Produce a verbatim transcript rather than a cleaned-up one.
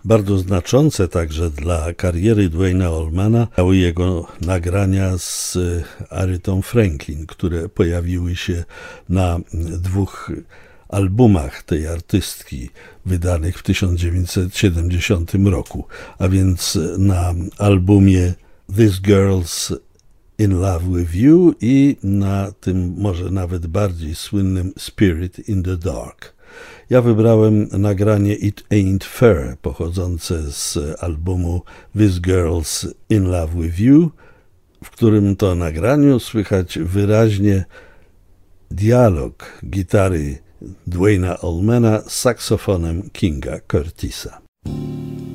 Bardzo znaczące także dla kariery Duane'a Allmana były jego nagrania z Aretą Franklin, które pojawiły się na dwóch albumach tej artystki wydanych w tysiąc dziewięćset siedemdziesiątym roku, a więc na albumie This Girl's in Love with You i na tym może nawet bardziej słynnym Spirit in the Dark. Ja wybrałem nagranie It Ain't Fair pochodzące z albumu This Girl's in Love with You, w którym to nagraniu słychać wyraźnie dialog gitary Duane'a Allmana z saksofonem Kinga Curtisa.